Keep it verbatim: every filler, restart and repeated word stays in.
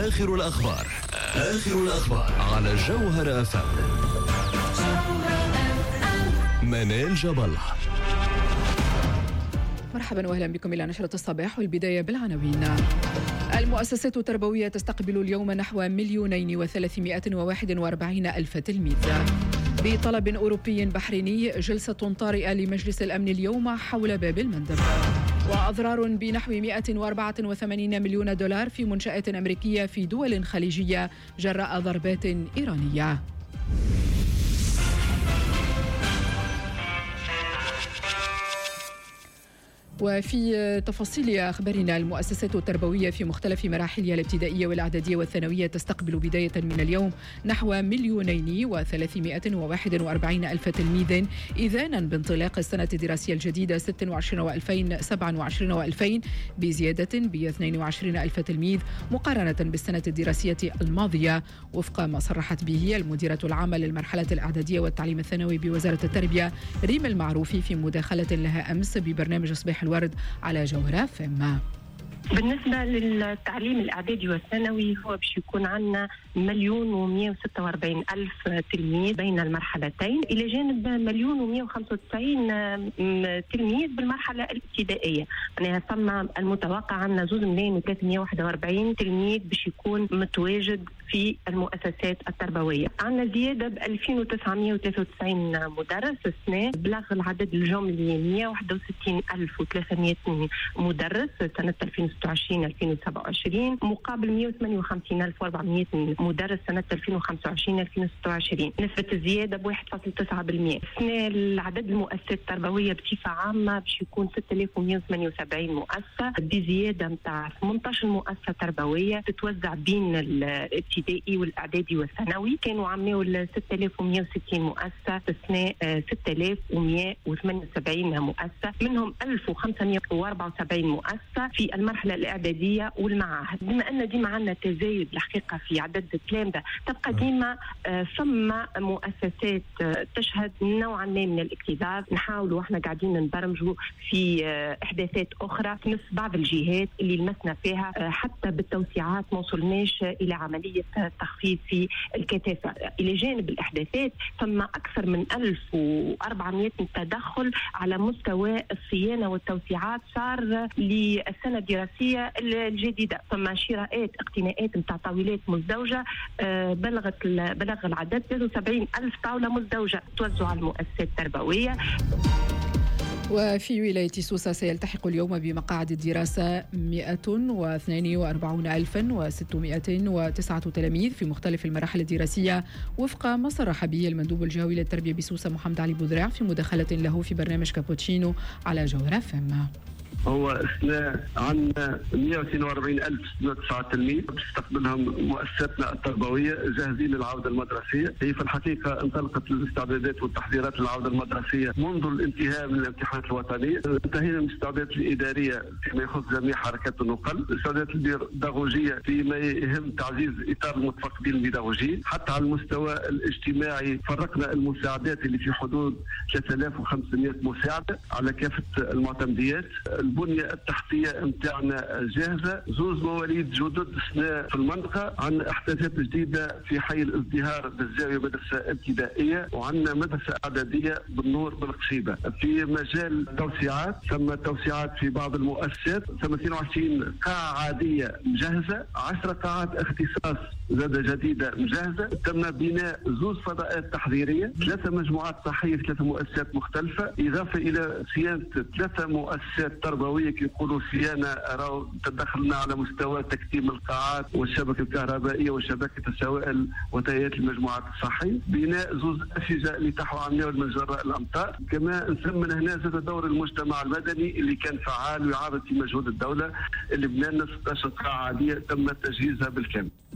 آخر الأخبار آخر الأخبار على جوهر أف أم. منال جبل. مرحبا واهلا بكم الى نشرة الصباح، والبداية بالعناوين. المؤسسات التربوية تستقبل اليوم نحو مليونين وثلاثمائة وواحد وأربعين ألف تلميذ. بطلب أوروبي بحريني جلسة طارئة لمجلس الأمن اليوم حول باب المندب. وأضرار بنحو مئة وأربعة وثمانين مليون دولار في منشآت أمريكية في دول خليجية جراء ضربات إيرانية. وفي تفاصيل أخبارنا، المؤسسات التربوية في مختلف مراحلها الابتدائية والإعدادية والثانوية تستقبل بداية من اليوم نحو مليونين وثلاثمائة وواحد وأربعين ألف تلميذ إذانا بانطلاق السنة الدراسية الجديدة ستة وعشرين وألفين سبعة وعشرين وألفين بزيادة ب اثنين وعشرين ألف تلميذ مقارنة بالسنة الدراسية الماضية، وفق ما صرحت به المديرة العامة للمرحلة الإعدادية والتعليم الثانوي بوزارة التربية ريم المعروفي في مداخلة لها أمس ببرنامج صباح الورد على جوهر أف أم. بالنسبة للتعليم الإعدادي والثانوي هو باش يكون عندنا مليون ومئة وستة وأربعين ألف تلميذ بين المرحلتين، إلى جانب مليون ومئة وخمسة وتسعين تلميذ بالمرحلة الابتدائية. يعني ثم المتوقع عندنا زوز ملايين وثلاثمائة وواحد وأربعين تلميذ باش يكون متواجد في المؤسسات التربوية. عندنا زيادة ب ألفين وتسعمائة وثلاثة وتسعين مدرس السنة، بلغ العدد الجملي مئة وواحد وستين ألف وثلاثمائة مدرس سنة ألفين وستة وعشرين ألفين وسبعة وعشرين مقابل مئة وثمانية وخمسين ألف وأربعمائة مدرس سنة ألفين وخمسة وعشرين ألفين وستة وعشرين، نسبة الزيادة ب واحد فاصلة تسعة بالمئة. السنة العدد المؤسسات التربوية بصفة عامة باش يكون ستة آلاف ومئة وثمانية وسبعين مؤسسة، بزيادة نتاع ثمانية عشر مؤسسة تربوية تتوزع بين الابتدائي والإعدادي والثانوي. كانوا عاملوا ستة آلاف ومئة وستين مؤسسة، في السنة ستة آلاف ومئة وثمانية وسبعين مؤسسة، منهم ألف وخمسمائة وأربعة وسبعين مؤسسة في المرحلة الإعدادية والمعاهد. بما أن ديما عندنا تزايد الحقيقة في عدد الكلام ده، تبقى ديما ثم مؤسسات تشهد نوعا ما من الاكتظاظ. نحاولوا احنا قاعدين نبرمجوا في إحداثات أخرى تمس بعض الجهات اللي لمسنا فيها، حتى بالتوسيعات ما وصلناش إلى عملية تخفيض في الكثافة. إلى جانب الإحداثات ثم أكثر من ألف وأربعمائة تدخل على مستوى الصيانة والتوسيعات صار للسنة الدراسية الجديدة. ثم شراءات اقتناءات متاع طاولات مزدوجة بلغت بلغ العدد ثلاثة وسبعين ألف طاولة مزدوجة توزع على المؤسسات التربوية. وفي ولاية سوسة سيلتحق اليوم بمقاعد الدراسة مئة واثنين وأربعين ألفا وستمائة وتسعة تلاميذ في مختلف المراحل الدراسية، وفق ما صرح به المندوب الجهوي للتربية بسوسة محمد علي بودراع في مداخلة له في برنامج كابوتشينو على جوهر أف أم. هو اثناء عندنا مئة واثنين وأربعين ألف وستمائة وتسعة تلميذ تستقبلهم مؤسساتنا التربويه جاهزين للعوده المدرسيه. هي في الحقيقه انطلقت الاستعدادات والتحضيرات للعوده المدرسيه منذ الانتهاء من الامتحانات الوطنيه. انتهينا من الاستعدادات الاداريه فيما يخص جميع حركات النقل، الاستعدادات البيداغوجيه فيما يهم تعزيز اطار المتفقدين البيداغوجيين، حتى على المستوى الاجتماعي فرقنا المساعدات اللي في حدود ثلاثة آلاف وخمسمائة مساعده على كافه المعتمديات. البنية التحتية متاعنا جاهزة، زوز مواليد جدد سنة في المنطقة، عندنا احداثات جديدة في حي الازدهار بالزاوية مدرسة ابتدائية، وعندنا مدرسة إعدادية بالنور بالقصيبة. في مجال التوسيعات ثم توسيعات في بعض المؤسسات، ثم اثنين وعشرين قاعة عادية مجهزة، عشر قاعات اختصاص زادة جديدة مجهزة، تم بناء زوز فضاءات تحضيرية، ثلاثة مجموعات صحية في ثلاثة مؤسسات مختلفة، إضافة إلى صيانة ثلاثة مؤسسات تربويه كي يقولوا صيانه راهو تدخلنا على مستوى تكتيم القاعات والشبكه الكهربائيه وشبكه السوائل وتهيئه المجموعات الصحيه، بناء زوز افجه لتحوى عمليه من جراء الامطار. كما نسمن هنا زاد دور المجتمع المدني اللي كان فعال ويعارض في مجهود الدوله، اللي بنى لنا ستة عشر قاعه عاديه تم تجهيزها بالكامل.